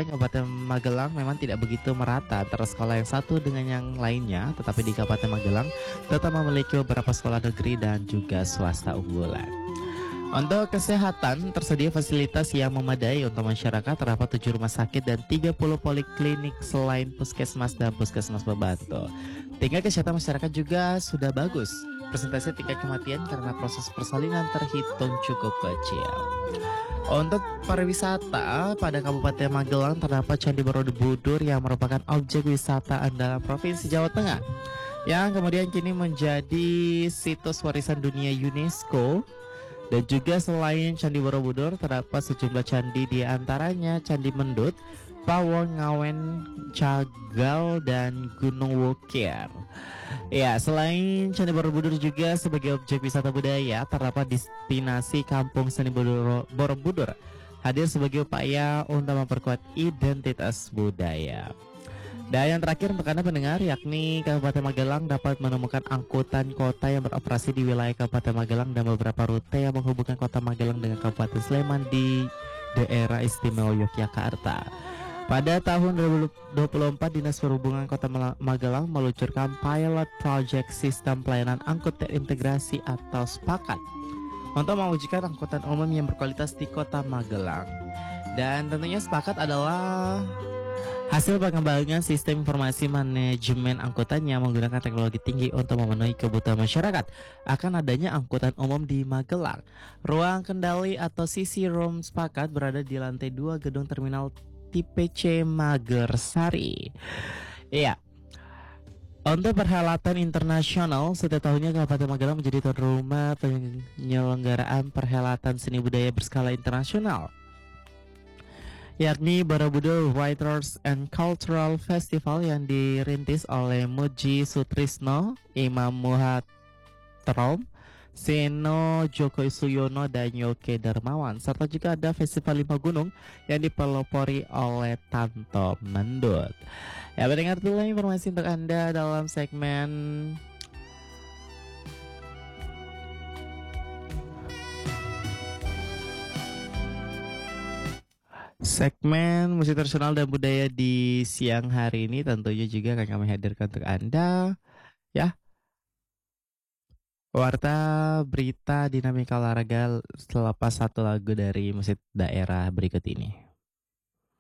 perhatikan Kabupaten Magelang memang tidak begitu merata antara sekolah yang satu dengan yang lainnya, tetapi di Kabupaten Magelang tetap memiliki beberapa sekolah negeri dan juga swasta unggulan. Untuk kesehatan, tersedia fasilitas yang memadai untuk masyarakat, terdapat 7 rumah sakit dan 30 poliklinik selain puskesmas dan puskesmas pembantu. Tingkat kesehatan masyarakat juga sudah bagus. Persentase tingkat kematian karena proses persalinan terhitung cukup kecil. Untuk pariwisata, pada Kabupaten Magelang terdapat Candi Borobudur yang merupakan objek wisata andalan Provinsi Jawa Tengah, yang kemudian kini menjadi situs warisan dunia UNESCO. Dan juga selain Candi Borobudur, terdapat sejumlah candi, di antaranya Candi Mendut, Pawon, Ngawen, Cagal, dan Gunung Wukir. Ya, selain Candi Borobudur juga sebagai objek wisata budaya, terdapat destinasi Kampung Seni Borobudur hadir sebagai upaya untuk memperkuat identitas budaya. Dan yang terakhir untuk Anda pendengar, yakni Kabupaten Magelang dapat menemukan angkutan kota yang beroperasi di wilayah Kabupaten Magelang dan beberapa rute yang menghubungkan kota Magelang dengan Kabupaten Sleman di daerah istimewa Yogyakarta. Pada tahun 2024, Dinas Perhubungan Kota Magelang meluncurkan pilot project sistem pelayanan angkut terintegrasi atau SPAKAT untuk mewujudkan angkutan umum yang berkualitas di Kota Magelang. Dan tentunya SPAKAT adalah hasil pengembangan sistem informasi manajemen angkutan yang menggunakan teknologi tinggi untuk memenuhi kebutuhan masyarakat akan adanya angkutan umum di Magelang. Ruang kendali atau CC Room SPAKAT berada di lantai 2 gedung terminal tipe C Magersari. Iya. Untuk perhelatan internasional, setiap tahunnya Kabupaten Magelang menjadi tuan rumah penyelenggaraan perhelatan seni budaya berskala internasional, yakni Borobudur Writers and Cultural Festival yang dirintis oleh Muji Sutrisno, Imam Muhatrom, Seno Joko Suyono, dan Yoke Darmawan. Serta juga ada Festival Lima Gunung yang dipelopori oleh Tanto Mendut. Ya, mendengar dulu informasi untuk Anda dalam segmen musik tradisional dan budaya di siang hari ini. Tentunya juga akan kami hadirkan untuk Anda, ya, warta berita dinamika olahraga selepas satu lagu dari musik daerah berikut ini.